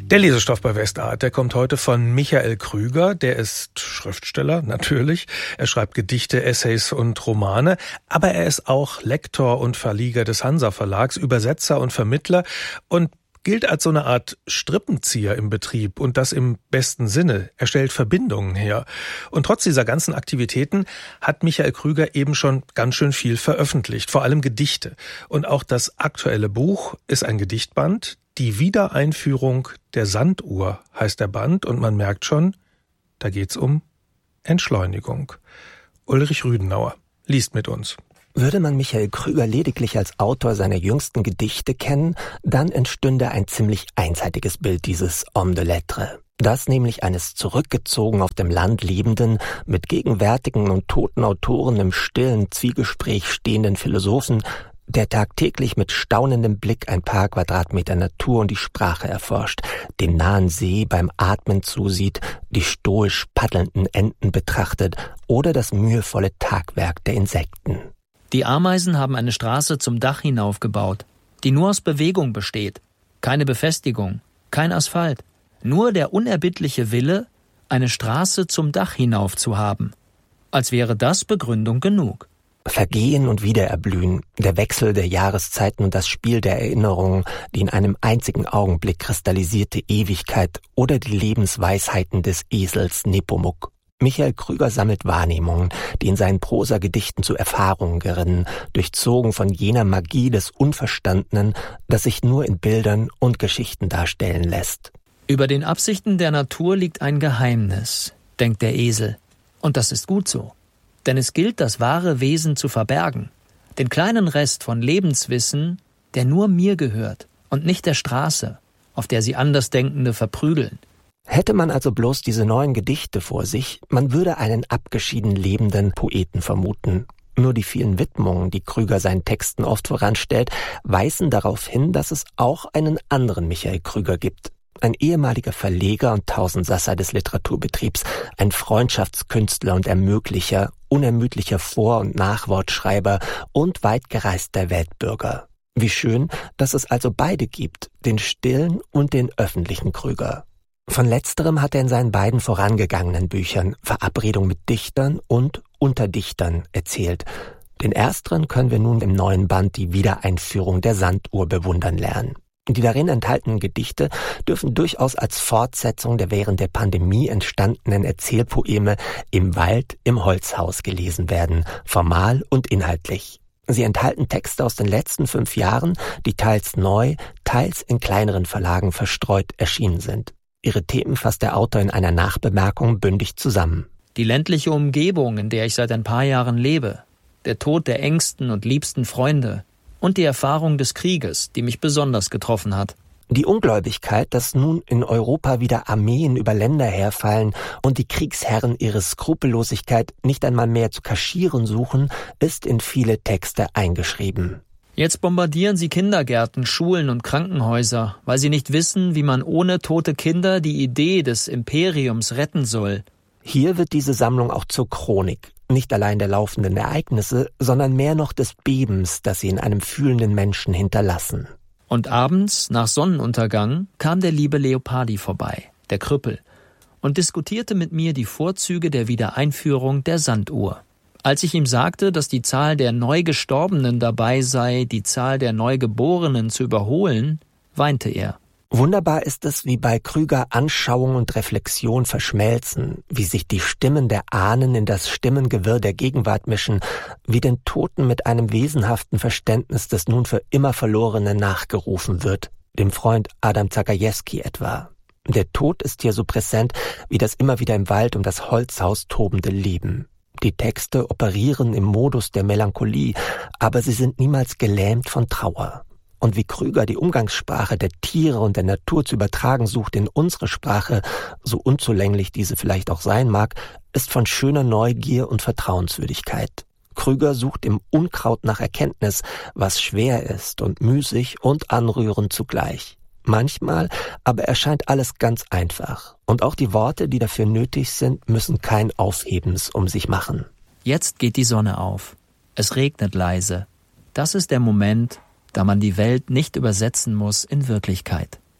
Der Lesestoff bei Westart, der kommt heute von Michael Krüger. Der ist Schriftsteller, natürlich. Er schreibt Gedichte, Essays und Romane. Aber er ist auch Lektor und Verleger des Hansa-Verlags, Übersetzer und Vermittler und gilt als so eine Art Strippenzieher im Betrieb und das im besten Sinne. Er stellt Verbindungen her. Und trotz dieser ganzen Aktivitäten hat Michael Krüger eben schon ganz schön viel veröffentlicht, vor allem Gedichte. Und auch das aktuelle Buch ist ein Gedichtband. Die Wiedereinführung der Sanduhr heißt der Band und man merkt schon, da geht's um Entschleunigung. Ulrich Rüdenauer liest mit uns. Würde man Michael Krüger lediglich als Autor seiner jüngsten Gedichte kennen, dann entstünde ein ziemlich einseitiges Bild dieses Homme de Lettres. Das nämlich eines zurückgezogen auf dem Land lebenden, mit gegenwärtigen und toten Autoren im stillen Zwiegespräch stehenden Philosophen, der tagtäglich mit staunendem Blick ein paar Quadratmeter Natur und die Sprache erforscht, den nahen See beim Atmen zusieht, die stoisch paddelnden Enten betrachtet oder das mühevolle Tagwerk der Insekten. Die Ameisen haben eine Straße zum Dach hinauf gebaut, die nur aus Bewegung besteht. Keine Befestigung, kein Asphalt, nur der unerbittliche Wille, eine Straße zum Dach hinauf zu haben. Als wäre das Begründung genug. Vergehen und Wiedererblühen, der Wechsel der Jahreszeiten und das Spiel der Erinnerungen, die in einem einzigen Augenblick kristallisierte Ewigkeit oder die Lebensweisheiten des Esels Nepomuk. Michael Krüger sammelt Wahrnehmungen, die in seinen Prosagedichten zu Erfahrungen gerinnen, durchzogen von jener Magie des Unverstandenen, das sich nur in Bildern und Geschichten darstellen lässt. Über den Absichten der Natur liegt ein Geheimnis, denkt der Esel. Und das ist gut so. Denn es gilt, das wahre Wesen zu verbergen. Den kleinen Rest von Lebenswissen, der nur mir gehört und nicht der Straße, auf der sie Andersdenkende verprügeln. Hätte man also bloß diese neuen Gedichte vor sich, man würde einen abgeschieden lebenden Poeten vermuten. Nur die vielen Widmungen, die Krüger seinen Texten oft voranstellt, weisen darauf hin, dass es auch einen anderen Michael Krüger gibt. Ein ehemaliger Verleger und Tausendsasser des Literaturbetriebs, ein Freundschaftskünstler und Ermöglicher, unermüdlicher Vor- und Nachwortschreiber und weitgereister Weltbürger. Wie schön, dass es also beide gibt, den stillen und den öffentlichen Krüger. Von letzterem hat er in seinen beiden vorangegangenen Büchern Verabredung mit Dichtern und Unter Dichtern erzählt. Den ersteren können wir nun im neuen Band Die Wiedereinführung der Sanduhr bewundern lernen. Die darin enthaltenen Gedichte dürfen durchaus als Fortsetzung der während der Pandemie entstandenen Erzählpoeme Im Wald, im Holzhaus gelesen werden, formal und inhaltlich. Sie enthalten Texte aus den letzten 5 Jahren, die teils neu, teils in kleineren Verlagen verstreut erschienen sind. Ihre Themen fasst der Autor in einer Nachbemerkung bündig zusammen. Die ländliche Umgebung, in der ich seit ein paar Jahren lebe, der Tod der engsten und liebsten Freunde und die Erfahrung des Krieges, die mich besonders getroffen hat. Die Ungläubigkeit, dass nun in Europa wieder Armeen über Länder herfallen und die Kriegsherren ihre Skrupellosigkeit nicht einmal mehr zu kaschieren suchen, ist in viele Texte eingeschrieben. Jetzt bombardieren sie Kindergärten, Schulen und Krankenhäuser, weil sie nicht wissen, wie man ohne tote Kinder die Idee des Imperiums retten soll. Hier wird diese Sammlung auch zur Chronik, nicht allein der laufenden Ereignisse, sondern mehr noch des Bebens, das sie in einem fühlenden Menschen hinterlassen. Und abends, nach Sonnenuntergang, kam der liebe Leopardi vorbei, der Krüppel, und diskutierte mit mir die Vorzüge der Wiedereinführung der Sanduhr. Als ich ihm sagte, dass die Zahl der Neugestorbenen dabei sei, die Zahl der Neugeborenen zu überholen, weinte er. Wunderbar ist es, wie bei Krüger Anschauung und Reflexion verschmelzen, wie sich die Stimmen der Ahnen in das Stimmengewirr der Gegenwart mischen, wie den Toten mit einem wesenhaften Verständnis des nun für immer Verlorenen nachgerufen wird, dem Freund Adam Zagajewski etwa. Der Tod ist hier so präsent wie das immer wieder im Wald um das Holzhaus tobende Leben. Die Texte operieren im Modus der Melancholie, aber sie sind niemals gelähmt von Trauer. Und wie Krüger die Umgangssprache der Tiere und der Natur zu übertragen sucht in unsere Sprache, so unzulänglich diese vielleicht auch sein mag, ist von schöner Neugier und Vertrauenswürdigkeit. Krüger sucht im Unkraut nach Erkenntnis, was schwer ist und müßig und anrührend zugleich. Manchmal aber erscheint alles ganz einfach. Und auch die Worte, die dafür nötig sind, müssen kein Aufhebens um sich machen. Jetzt geht die Sonne auf. Es regnet leise. Das ist der Moment, da man die Welt nicht übersetzen muss in Wirklichkeit.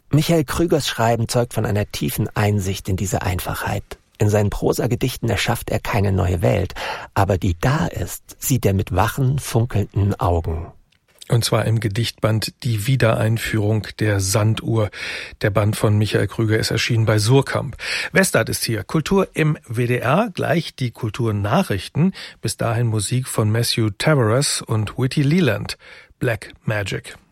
Michael Krügers Schreiben zeugt von einer tiefen Einsicht in diese Einfachheit. In seinen Prosagedichten erschafft er keine neue Welt, aber die da ist, sieht er mit wachen, funkelnden Augen. Und zwar im Gedichtband Die Wiedereinführung der Sanduhr. Der Band von Michael Krüger ist erschienen bei Surkamp. Westart ist hier. Kultur im WDR, gleich die Kulturnachrichten. Bis dahin Musik von Matthew Tavares und Whitty Leland. Black Magic.